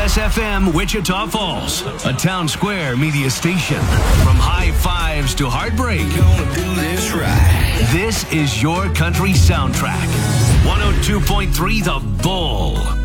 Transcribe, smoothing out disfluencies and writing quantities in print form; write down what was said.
KDUS FM, Wichita Falls, a Town Square media station. From high fives to heartbreak, Gonna do this right. this is your country soundtrack. 102.3 The Bull.